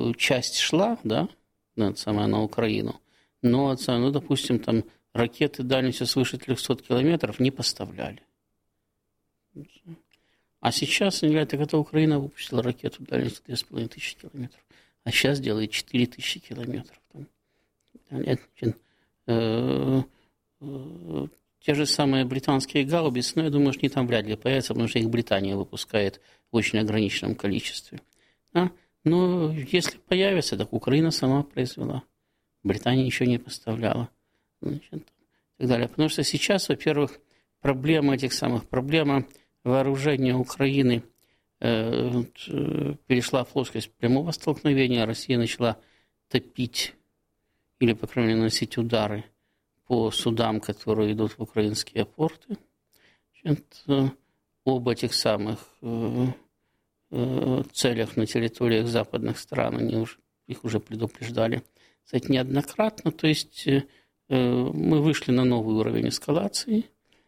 часть шла, да, на Украину, но, допустим, там ракеты дальностью свыше 300 километров не поставляли. А сейчас, это Украина выпустила ракету дальностью 2500 километров, а сейчас делает 4000 километров. Те же самые британские гаубицы, но я думаю, что они там вряд ли появятся, потому что их Британия выпускает в очень ограниченном количестве. Да? Но если появятся, так Украина сама произвела. Британия ничего не поставляла. И так далее. Потому что сейчас, во-первых, проблема вооружения Украины перешла в плоскость прямого столкновения. Россия начала топить или, по крайней мере, наносить удары по судам, которые идут в украинские порты. Об этих самых целях на территориях западных стран их уже предупреждали, кстати, неоднократно. То есть мы вышли на новый уровень эскалации.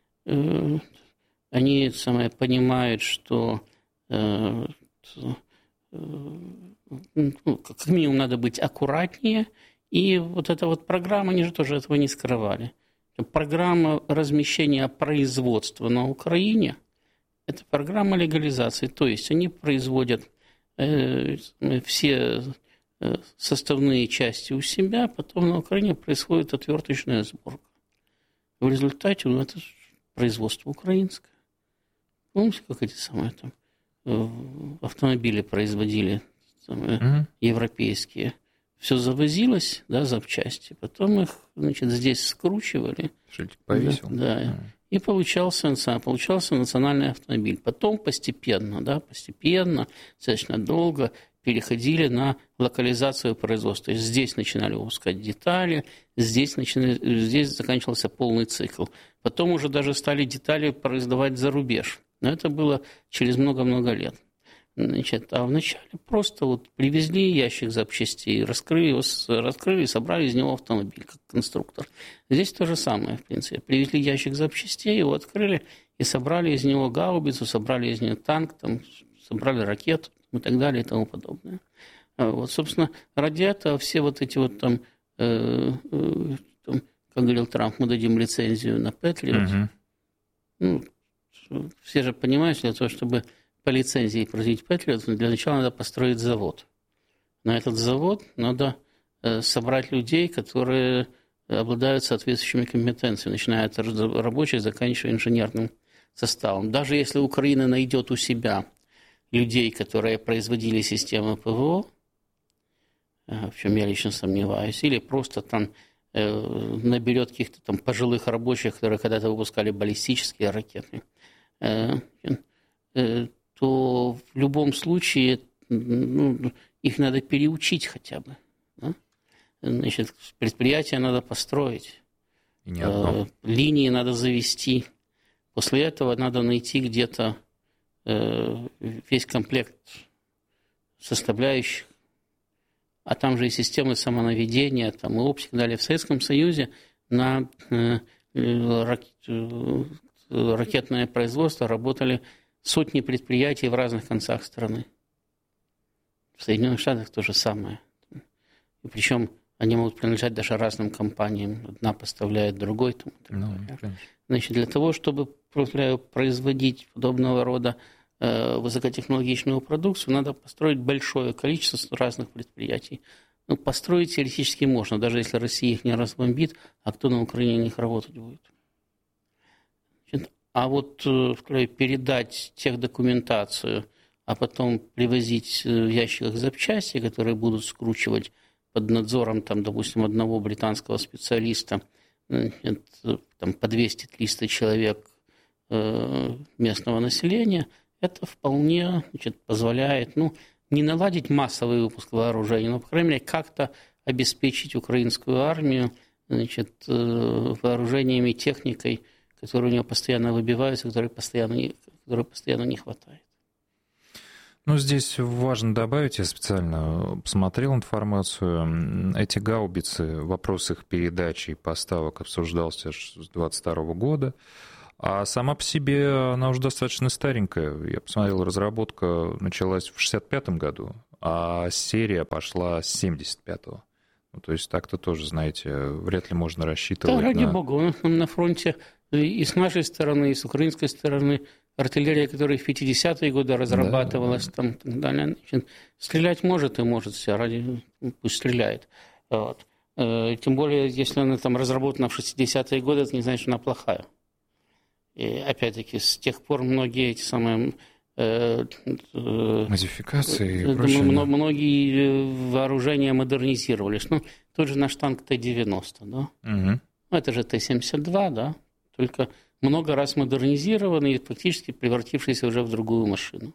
Они понимают, что как минимум надо быть аккуратнее. И вот эта вот программа, они же тоже этого не скрывали. Программа размещения производства на Украине – это программа легализации. То есть они производят все составные части у себя, потом на Украине происходит отверточная сборка. В результате это производство украинское. Помните, как эти самые там автомобили производили европейские? Все завозилось, да, запчасти, потом их, здесь скручивали. Шильдик повесил. Да. И получался национальный автомобиль. Потом постепенно, достаточно долго переходили на локализацию производства. То есть здесь начинали выпускать детали, здесь заканчивался полный цикл. Потом уже даже стали детали производить за рубеж. Но это было через много-много лет. А вначале просто привезли ящик запчастей, раскрыли, собрали из него автомобиль, как конструктор. Здесь то же самое, в принципе. Привезли ящик запчастей, его открыли и собрали из него гаубицу, собрали из него танк, собрали ракету и так далее и тому подобное. Собственно, ради этого все эти как говорил Трамп, мы дадим лицензию на Патриот. Все же понимают, что для того, чтобы по лицензии производить Патриот, для начала надо построить завод. На этот завод надо собрать людей, которые обладают соответствующими компетенциями, начиная от рабочих, заканчивая инженерным составом. Даже если Украина найдет у себя людей, которые производили системы ПВО, в чем я лично сомневаюсь, или просто наберет каких-то пожилых рабочих, которые когда-то выпускали баллистические ракеты, то в любом случае их надо переучить хотя бы. Да? Предприятия надо построить, линии надо завести. После этого надо найти где-то весь комплект составляющих, а там же и системы самонаведения, и оптика, и далее. В Советском Союзе на ракетное производство работали сотни предприятий в разных концах страны. В Соединенных Штатах то же самое. И причем они могут принадлежать даже разным компаниям. Одна поставляет другой. Для того, чтобы производить подобного рода высокотехнологичную продукцию, надо построить большое количество разных предприятий. Построить теоретически можно, даже если Россия их не разбомбит, а кто на Украине на них работать будет. А передать техдокументацию, а потом привозить в ящиках запчасти, которые будут скручивать под надзором, допустим, одного британского специалиста, по 200-300 человек местного населения, это вполне позволяет, не наладить массовый выпуск вооружений, но, по крайней мере, как-то обеспечить украинскую армию вооружениями, техникой, которые у него постоянно выбиваются, которой постоянно не хватает. Здесь важно добавить, я специально посмотрел информацию, эти гаубицы, вопрос их передачи и поставок обсуждался с 2022 года, а сама по себе она уже достаточно старенькая. Я посмотрел, разработка началась в 1965 году, а серия пошла с 75-го. Ну, то есть так-то тоже, знаете, вряд ли можно рассчитывать. Да, ради бога, у нас на фронте и с нашей стороны, и с украинской стороны артиллерия, которая в 50-е годы разрабатывалась, там, и так далее, значит, стрелять может и может, пусть стреляет. Вот. Тем более, если она там разработана в 60-е годы, это не значит, что она плохая. И опять-таки, с тех пор многие эти самые модификации и прочее. Многие вооружения модернизировались. Ну, тот же наш танк Т-90, да? Угу. Это же Т-72, да? Только много раз модернизированный и фактически превратившийся уже в другую машину.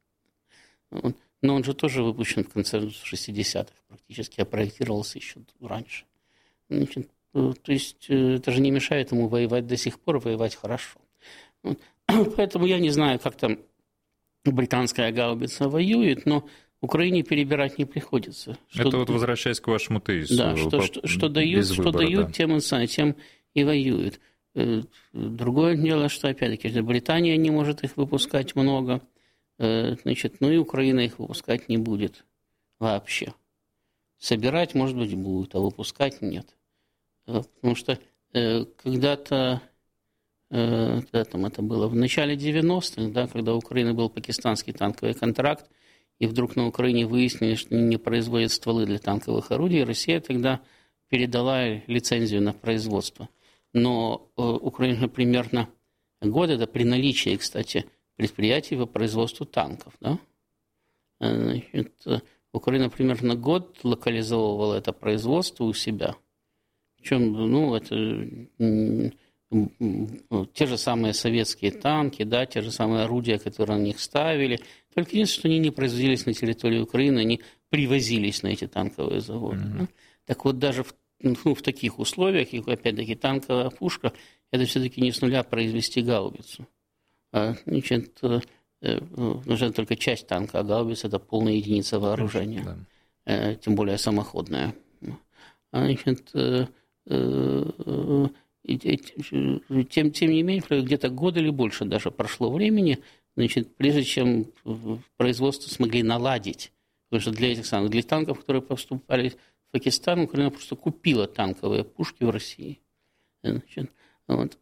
Но он же тоже выпущен в конце 60-х практически, а проектировался еще раньше. Значит, то есть это же не мешает ему воевать до сих пор, воевать хорошо. Вот. Поэтому я не знаю, как там британская гаубица воюет, но Украине перебирать не приходится. Это вот возвращаясь к вашему тезису. Да, что дают, тем и воюют. Другое дело, что, опять-таки, Британия не может их выпускать много, значит, ну и Украина их выпускать не будет вообще. Собирать, может быть, будет, а выпускать нет. Потому что когда-то, когда там это было, в начале 90-х, да, когда у Украины был пакистанский танковый контракт, и вдруг на Украине выяснили, что они не производят стволы для танковых орудий, Россия тогда передала лицензию на производство. Но Украина примерно год, это при наличии, кстати, предприятий по производству танков. Да? Значит, Украина примерно год локализовывала это производство у себя. Причем, ну, это те же самые советские танки, да, те же самые орудия, которые на них ставили. Только единственное, что они не производились на территории Украины, они привозились на эти танковые заводы. Mm-hmm. Да? Так вот, даже в таких условиях, и опять-таки танковая пушка, это все-таки не с нуля произвести гаубицу. Значит, нужна только часть танка, а гаубица – это полная единица вооружения, да. Тем более самоходная. Значит, тем не менее, где-то год или больше даже прошло времени, значит, прежде чем производство смогли наладить. Потому что для этих самых, для танков, которые поступали в Пакистан, Украина просто купила танковые пушки в России. Значит, вот,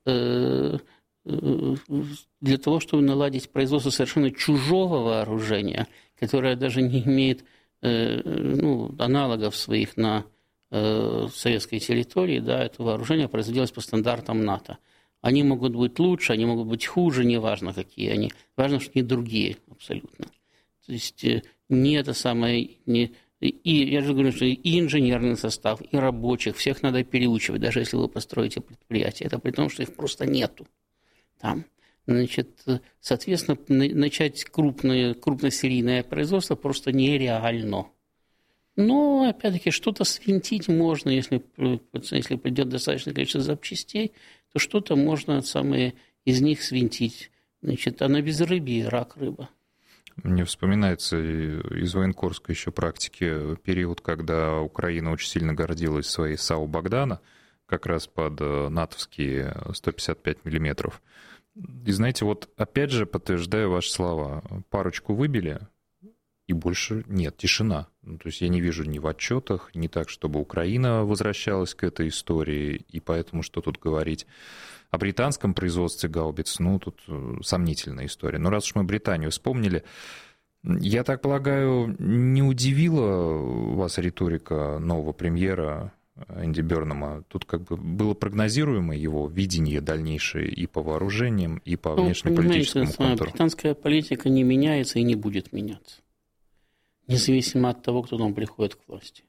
для того, чтобы наладить производство совершенно чужого вооружения, которое даже не имеет аналогов своих на советской территории, да, это вооружение производилось по стандартам НАТО. Они могут быть лучше, они могут быть хуже, неважно какие они. Важно, что они другие абсолютно. То есть не это самое... И я же говорю, что и инженерный состав, и рабочих, всех надо переучивать, даже если вы построите предприятие. Это при том, что их просто нету там. Значит, соответственно, начать крупносерийное производство просто нереально. Но, опять-таки, что-то свинтить можно, если придет достаточное количество запчастей, то что-то можно из них свинтить. Значит, а на безрыбье рак рыба. Мне вспоминается из военкорской еще практики период, когда Украина очень сильно гордилась своей САУ «Богдана», как раз под натовские 155 миллиметров. И знаете, вот опять же подтверждаю ваши слова. Парочку выбили, и больше нет, тишина. Ну, то есть я не вижу ни в отчетах, ни так, чтобы Украина возвращалась к этой истории, и поэтому что тут говорить. О британском производстве гаубиц, тут сомнительная история. Но раз уж мы Британию вспомнили, я так полагаю, не удивила вас риторика нового премьера Энди Бёрнама? Тут как бы было прогнозируемо его видение дальнейшее и по вооружениям, и по внешнеполитическому контуру. Британская политика не меняется и не будет меняться, независимо от того, кто там приходит к власти.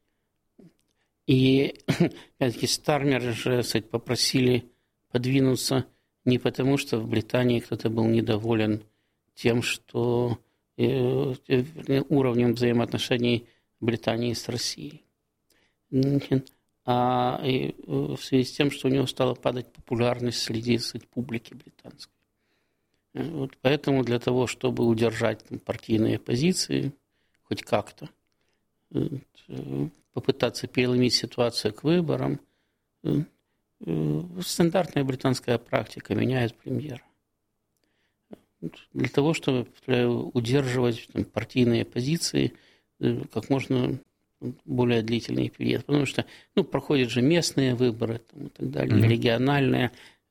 И, опять-таки, Стармер же, попросили подвинуться не потому, что в Британии кто-то был недоволен тем, что уровнем взаимоотношений Британии с Россией, а в связи с тем, что у него стала падать популярность среди публики британской. Вот поэтому для того, чтобы удержать партийные позиции, хоть как-то, попытаться переломить ситуацию к выборам, стандартная британская практика меняет премьера. Для того, чтобы удерживать партийные позиции, как можно более длительный период, потому что проходят же местные выборы там, и так далее, региональные.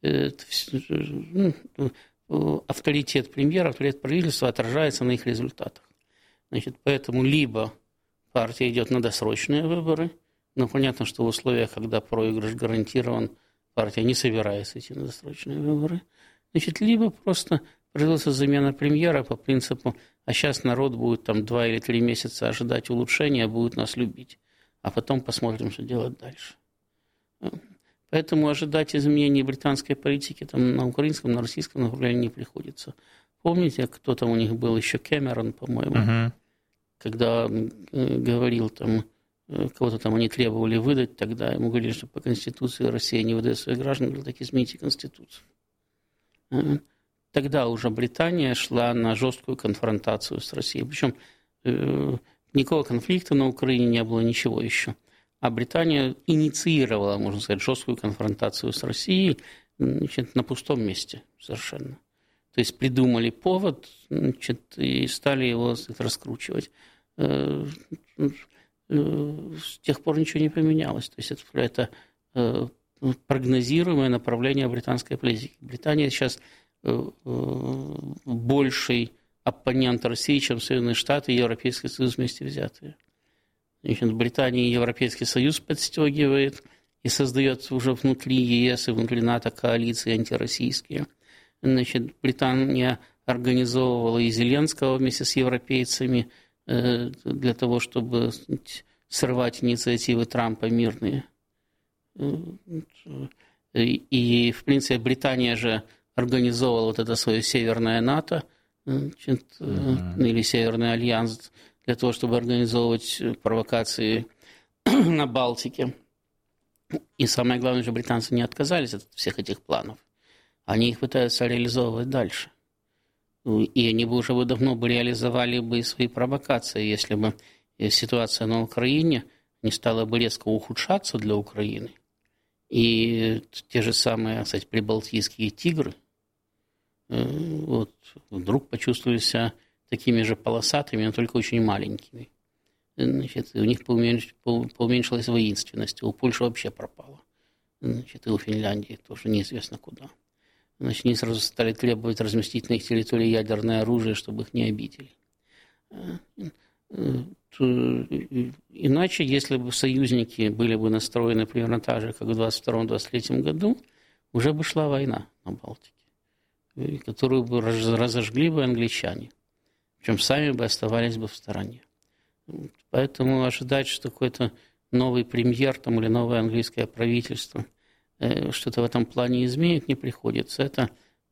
Авторитет премьера, авторитет правительства отражается на их результатах. Значит, поэтому либо партия идет на досрочные выборы, но понятно, что в условиях, когда проигрыш гарантирован, партия не собирается идти на досрочные выборы. Значит, либо просто производится замена премьера по принципу, а сейчас народ будет там 2 или 3 месяца ожидать улучшения, будет нас любить, а потом посмотрим, что делать дальше. Поэтому ожидать изменений британской политики там, на украинском, на российском направлении не приходится. Помните, кто там у них был еще, Кэмерон, по-моему, когда говорил там, кого-то там они требовали выдать, тогда ему говорили, что по Конституции Россия не выдает своих граждан, говорил, так измените Конституцию. Тогда уже Британия шла на жесткую конфронтацию с Россией. Причем никакого конфликта на Украине не было, ничего еще. А Британия инициировала, можно сказать, жесткую конфронтацию с Россией, значит, на пустом месте совершенно. То есть придумали повод, значит, и стали его раскручивать. С тех пор ничего не поменялось. То есть это прогнозируемое направление британской политики. Британия сейчас больший оппонент России, чем Соединенные Штаты и Европейский Союз вместе взятые. Значит, Британия и Европейский Союз подстегивает и создает уже внутри ЕС и внутри НАТО коалиции антироссийские. Значит, Британия организовывала и Зеленского вместе с европейцами для того, чтобы срывать инициативы Трампа мирные. И, в принципе, Британия же организовывала вот это свое Северное НАТО, значит, или Северный альянс, для того, чтобы организовывать провокации на Балтике. И самое главное, что британцы не отказались от всех этих планов. Они их пытаются реализовывать дальше. И они бы уже давно реализовали бы свои провокации, если бы ситуация на Украине не стала бы резко ухудшаться для Украины. И те же самые, кстати, прибалтийские тигры вот, вдруг почувствовали себя такими же полосатыми, но только очень маленькими. Значит, у них поуменьшилась воинственность, у Польши вообще пропала. Значит, и у Финляндии тоже неизвестно куда. Значит, они сразу стали требовать разместить на их территории ядерное оружие, чтобы их не обидели. Иначе, если бы союзники были бы настроены примерно так же, как в 1922-1923 году, уже бы шла война на Балтике, которую бы разожгли бы англичане. Причем сами бы оставались бы в стороне. Поэтому ожидать, что какой-то новый премьер там, или новое английское правительство что-то в этом плане изменит, не приходится. Это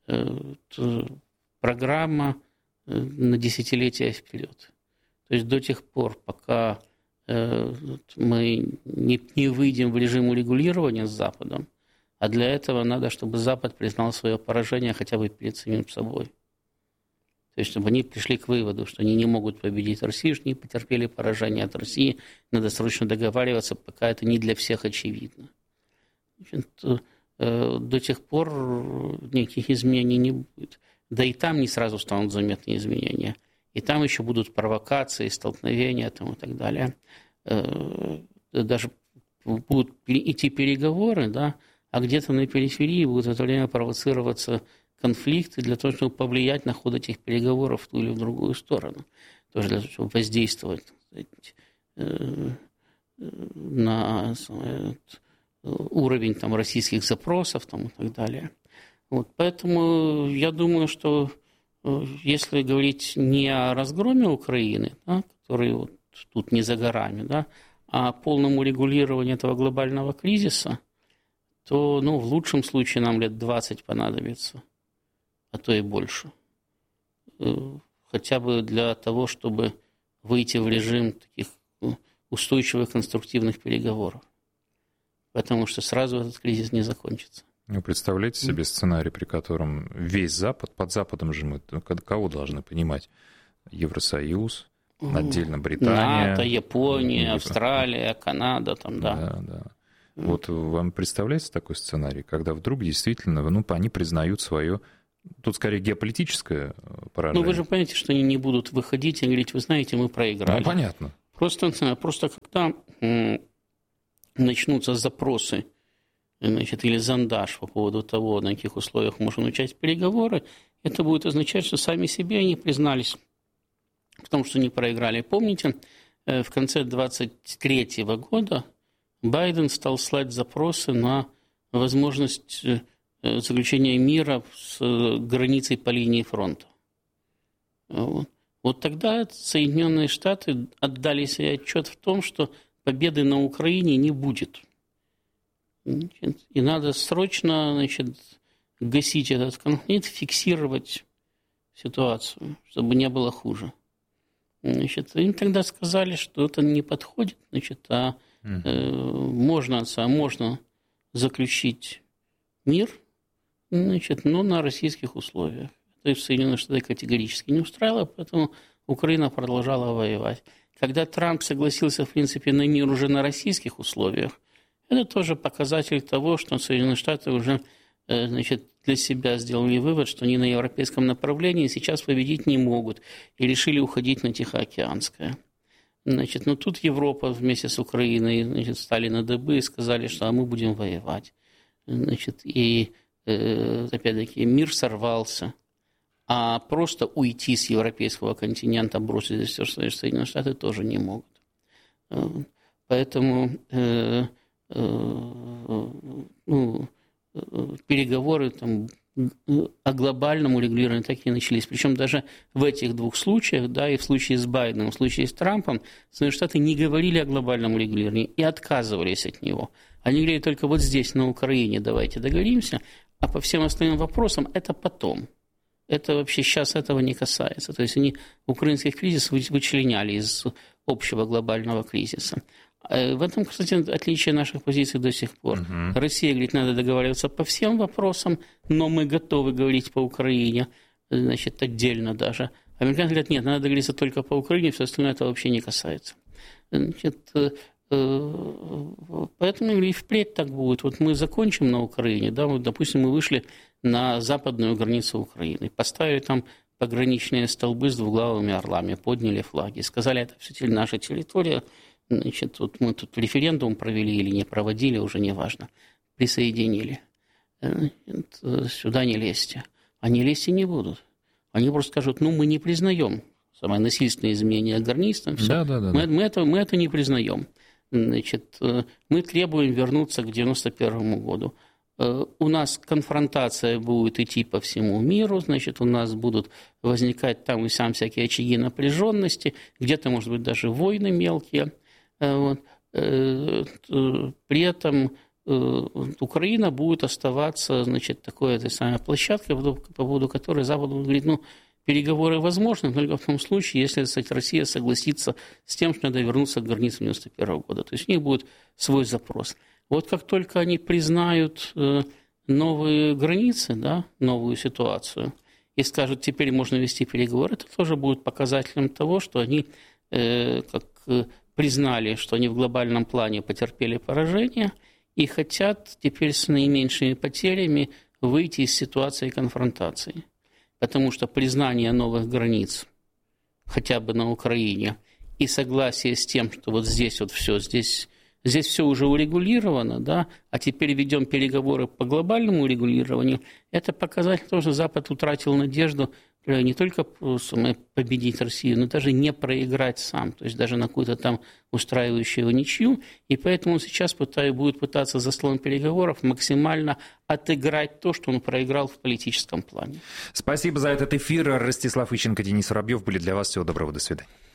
программа на десятилетия вперед. То есть до тех пор, пока мы не выйдем в режим урегулирования с Западом, а для этого надо, чтобы Запад признал свое поражение хотя бы перед самим собой. То есть, чтобы они пришли к выводу, что они не могут победить Россию, что они потерпели поражение от России, надо срочно договариваться, пока это не для всех очевидно. Значит, до тех пор никаких изменений не будет. Да и там не сразу станут заметны изменения. И там еще будут провокации, столкновения там, и так далее. Даже будут идти переговоры, да, а где-то на периферии будут в это время провоцироваться конфликты для того, чтобы повлиять на ход этих переговоров в ту или в другую сторону. Тоже для того, чтобы воздействовать, так сказать, на уровень там, российских запросов там, и так далее. Вот, поэтому я думаю, что если говорить не о разгроме Украины, да, который вот тут не за горами, да, а о полном урегулировании этого глобального кризиса, то в лучшем случае нам лет 20 понадобится, а то и больше. Хотя бы для того, чтобы выйти в режим таких устойчивых конструктивных переговоров. Потому что сразу этот кризис не закончится. Вы представляете себе сценарий, при котором весь Запад, под Западом же мы кого должны понимать? Евросоюз, отдельно Британия. НАТО, Япония, Австралия, Канада, там, да. Да. Вот вам представляется такой сценарий, когда вдруг действительно, они признают свое, тут скорее геополитическое поражение. Вы же понимаете, что они не будут выходить и говорить, вы знаете, мы проиграли. Понятно. Просто когда начнутся запросы, или зондаж по поводу того, на каких условиях можно начать переговоры, это будет означать, что сами себе они признались в том, что не проиграли. Помните, в конце 2023 года Байден стал слать запросы на возможность заключения мира с границей по линии фронта. Вот тогда Соединенные Штаты отдали себе отчет в том, что победы на Украине не будет. И надо срочно, гасить этот конфликт, фиксировать ситуацию, чтобы не было хуже. Им тогда сказали, что это не подходит, можно заключить мир, но на российских условиях. Это Соединенные Штаты категорически не устраивало, поэтому Украина продолжала воевать. Когда Трамп согласился, в принципе, на мир уже на российских условиях, это тоже показатель того, что Соединенные Штаты уже для себя сделали вывод, что они на европейском направлении сейчас победить не могут, и решили уходить на Тихоокеанское. Но тут Европа вместе с Украиной стали на дыбы и сказали, что мы будем воевать. И опять-таки мир сорвался. А просто уйти с европейского континента, бросить здесь все, что Соединенные Штаты, тоже не могут. Поэтому переговоры о глобальном урегулировании так и начались. Причем даже в этих двух случаях, и в случае с Байденом, в случае с Трампом, Соединенные Штаты не говорили о глобальном урегулировании и отказывались от него. Они говорили только вот здесь, на Украине, давайте договоримся, а по всем остальным вопросам это потом. Это вообще сейчас этого не касается. То есть они украинский кризис вычленяли из общего глобального кризиса. В этом, кстати, отличие наших позиций до сих пор. Россия говорит, надо договариваться по всем вопросам, но мы готовы говорить по Украине, отдельно даже. Американцы говорят, нет, надо договориться только по Украине, все остальное это вообще не касается. Поэтому и впредь так будет. Вот мы закончим на Украине, допустим, мы вышли на западную границу Украины, поставили там пограничные столбы с двуглавыми орлами, подняли флаги, сказали, это все наша территория, вот мы тут референдум провели или не проводили, уже не важно, присоединили. Сюда не лезьте. Они лезть и не будут. Они просто скажут, мы не признаем самое насильственное изменение границ, мы это не признаем. Мы требуем вернуться к 1991 году. У нас конфронтация будет идти по всему миру, у нас будут возникать там и сам всякие очаги напряженности, где-то, может быть, даже войны мелкие. При этом Украина будет оставаться, такой этой самой площадкой, по поводу которой Запад говорит, переговоры возможны, только в том случае, если, Россия согласится с тем, что надо вернуться к границам 1991 года. То есть у них будет свой запрос. Вот как только они признают новые границы, новую ситуацию, и скажут, теперь можно вести переговоры, это тоже будет показателем того, что они признали, что они в глобальном плане потерпели поражение и хотят теперь с наименьшими потерями выйти из ситуации конфронтации. Потому что признание новых границ, хотя бы на Украине, и согласие с тем, что вот здесь вот все, здесь все уже урегулировано, а теперь ведем переговоры по глобальному урегулированию, это показатель того, что Запад утратил надежду не только победить Россию, но даже не проиграть сам, то есть даже на какую-то там устраивающую ничью, и поэтому он сейчас будет пытаться за столом переговоров максимально отыграть то, что он проиграл в политическом плане. Спасибо за этот эфир. Ростислав Ищенко, Денис Воробьев были для вас. Всего доброго, до свидания.